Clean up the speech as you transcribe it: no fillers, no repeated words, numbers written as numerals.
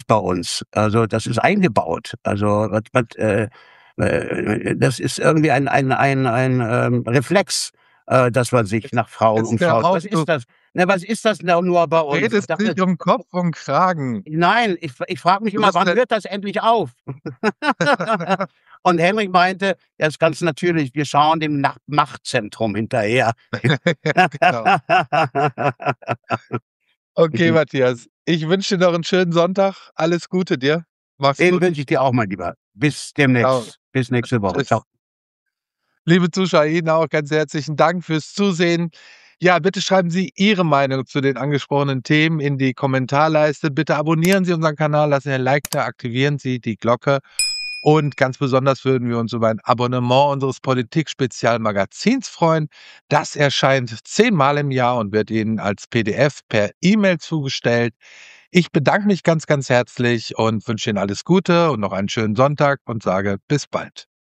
bei uns. Also, das ist eingebaut. Also, das ist irgendwie ein Reflex, dass man sich nach Frauen Ist der umschaut. Was Ausdruck, ist das? Na, was ist das denn nur bei du uns? Ich redest dachte nicht um Kopf und Kragen. nein, ich frage mich Du immer: hast „Wann 'ne hört das endlich auf?“ Und Henrik meinte: „Ja, ist ganz natürlich, wir schauen dem Machtzentrum hinterher.“ genau. Okay, Matthias, ich wünsche dir noch 'n schönen Sonntag. Alles Gute dir. Mach's Den gut. wünsche ich dir auch, mein Lieber. Bis Tschau. demnächst. Bis nächste Woche. Tschüss. Tschau. Liebe Zuschauer, Ihnen auch ganz herzlichen Dank fürs Zusehen. Ja, bitte schreiben Sie Ihre Meinung zu den angesprochenen Themen in die Kommentarleiste. Bitte abonnieren Sie unseren Kanal, lassen Sie ein Like da, aktivieren Sie die Glocke. Und ganz besonders würden wir uns über ein Abonnement unseres Politik-Spezialmagazins freuen. Das erscheint 10-mal im Jahr und wird Ihnen als PDF per E-Mail zugestellt. Ich bedanke mich ganz, ganz herzlich und wünsche Ihnen alles Gute und noch einen schönen Sonntag und sage bis bald.